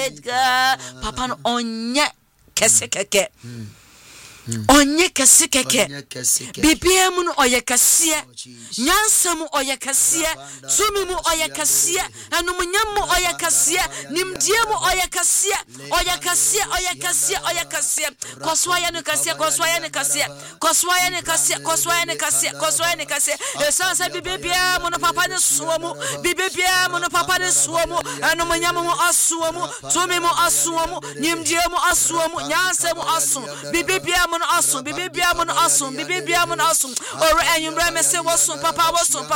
papa no onye kese keke onye kese keke bibia mu no oye kese nyansa mu oye kese tumi mu oye kese anumunyam mu oye kese nimdie mu oye kese koswaya ne kase esansa bibia mu no papa ne suomu anumunyam mu asuomu tumi mu asuomu nimdie mu asuomu nyansa mu asu bibia mun asum ore enyumre me se woso papa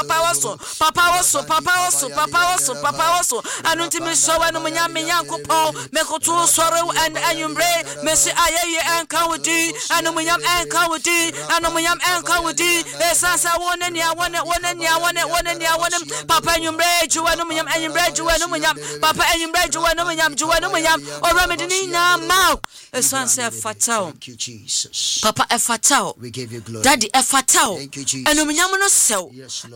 woso anunti me so wanu munya me yankopon me koto sore and enyumre me se ayeye enka wodi anu munyam enka wodi esasa wona nia papa enyumre juwanu munyam papa enyumre juwanu munyam ore me dini na ma esasa fatao. Papa efatao, Daddy efatao, enunyam no sell,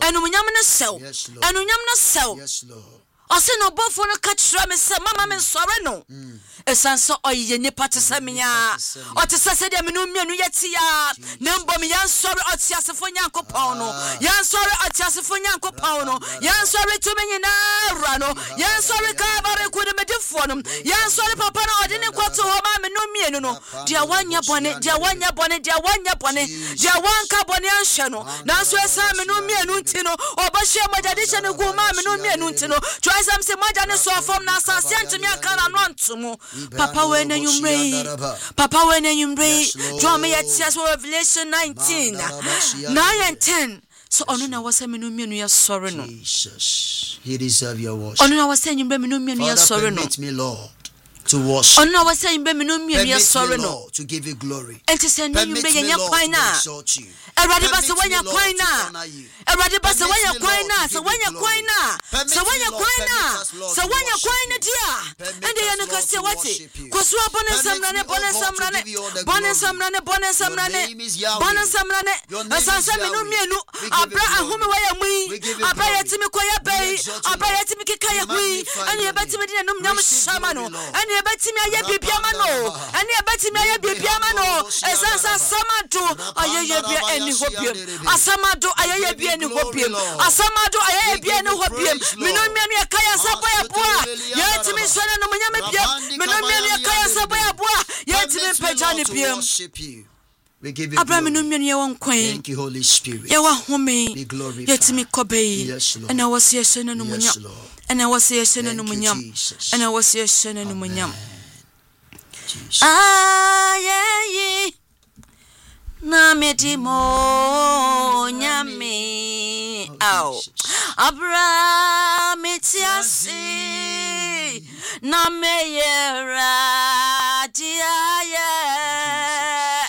ose no bofo no kachira me se mama me sore no esanso oye nipa tese menya o tese se de me no mienu yetia na mbom yan sore otiasefo nyankopon no yan sore otiasefo nyankopon no yan sore to me nyina ra no yan sore ka bare ku de medefo no yan sore papa na ode ne kwato ho ma me no mienu no dia wanya bone dia wanka bone anhwe no na so esa me no mienu ntino obahye majade hye ne gu ma me no mienu ntino Some say maja ne so form na asase antimi aka na no antumu papa we na nyumre draw me at Revelation 19 9 and 10 so onu na wasa me no mienu ya sore no Jesus he deserve your worship onu na wasa nyumre me no mienu ya sore no permit me Lord to worship onu na wasa nyumre me no mienu ya sore no to give you glory enti se nyumre yenya kwan na Eradi basa wanya kwan na dia ende yana kase wati kosua bone samrane asasa menu mienu abra ahome waya mui abra yatimi koya bei abra yatimi kikaya hui ani ebetimi dina num nyam shama no ani ebetimi aye bibia mano esasa samadu ayeye bia eni hopiem asamadu ayeye bia eni hopiem menu mienu yakaya sabaya boa yatimi sona no nyame bia menu mienu yakaya sabaya boa yatimi pejani bia we give you Abraham no mienu ye won kwan thank you Holy Spirit ye wa home be glorified yatimi kobei and I was here shene no munyam and I was here shene no munyam and I was here shene no munyam yeah na medimo nyame au Abraham etiasi na meyera